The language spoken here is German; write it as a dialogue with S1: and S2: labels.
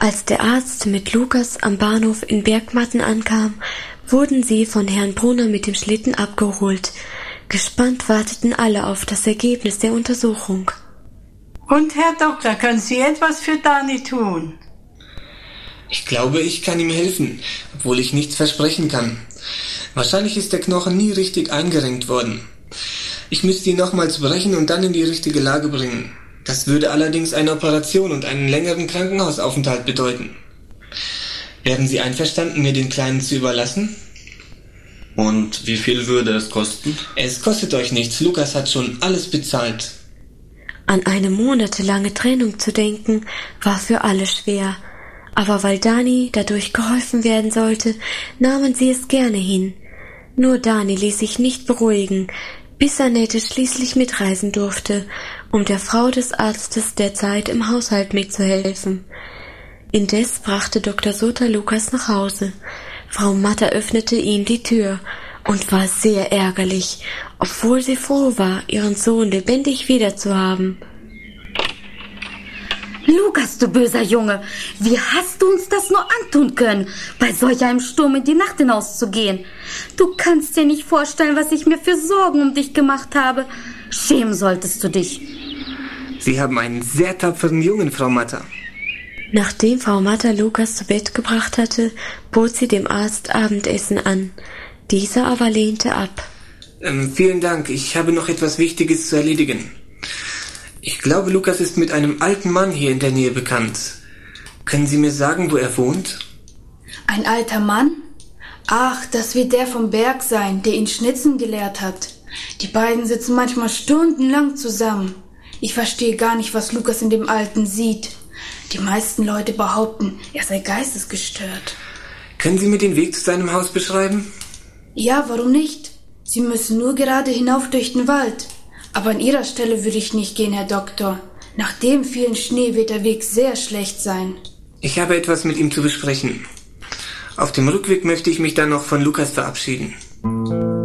S1: Als der Arzt mit Lukas am Bahnhof in Bergmatten ankam, wurden sie von Herrn Brunner mit dem Schlitten abgeholt. Gespannt warteten alle auf das Ergebnis der Untersuchung.
S2: Und Herr Doktor, können Sie etwas für Dani tun?
S3: Ich glaube, ich kann ihm helfen, obwohl ich nichts versprechen kann. Wahrscheinlich ist der Knochen nie richtig eingerenkt worden. Ich müsste ihn nochmals brechen und dann in die richtige Lage bringen. Das würde allerdings eine Operation und einen längeren Krankenhausaufenthalt bedeuten. Wären Sie einverstanden, mir den Kleinen zu überlassen?
S4: Und wie viel würde es kosten?
S3: Es kostet euch nichts. Lukas hat schon alles bezahlt.
S1: An eine monatelange Trennung zu denken, war für alle schwer. Aber weil Dani dadurch geholfen werden sollte, nahmen sie es gerne hin. Nur Dani ließ sich nicht beruhigen, bis Annette schließlich mitreisen durfte, um der Frau des Arztes derzeit im Haushalt mitzuhelfen. Indes brachte Dr. Sutter Lukas nach Hause. Frau Matter öffnete ihm die Tür und war sehr ärgerlich, obwohl sie froh war, ihren Sohn lebendig wiederzuhaben.
S5: Lukas, du böser Junge, wie hast du uns das nur antun können, bei solch einem Sturm in die Nacht hinauszugehen? Du kannst dir nicht vorstellen, was ich mir für Sorgen um dich gemacht habe. Schämen solltest du dich.
S3: Sie haben einen sehr tapferen Jungen, Frau Matter.
S1: Nachdem Frau Matter Lukas zu Bett gebracht hatte, bot sie dem Arzt Abendessen an. Dieser aber lehnte ab.
S3: Vielen Dank, ich habe noch etwas Wichtiges zu erledigen. Ich glaube, Lukas ist mit einem alten Mann hier in der Nähe bekannt. Können Sie mir sagen, wo er wohnt?
S6: Ein alter Mann? Ach, das wird der vom Berg sein, der ihn schnitzen gelehrt hat. Die beiden sitzen manchmal stundenlang zusammen. Ich verstehe gar nicht, was Lukas in dem Alten sieht. Die meisten Leute behaupten, er sei geistesgestört.
S3: Können Sie mir den Weg zu seinem Haus beschreiben?
S6: Ja, warum nicht? Sie müssen nur gerade hinauf durch den Wald. Aber an Ihrer Stelle würde ich nicht gehen, Herr Doktor. Nach dem vielen Schnee wird der Weg sehr schlecht sein.
S3: Ich habe etwas mit ihm zu besprechen. Auf dem Rückweg möchte ich mich dann noch von Lukas verabschieden.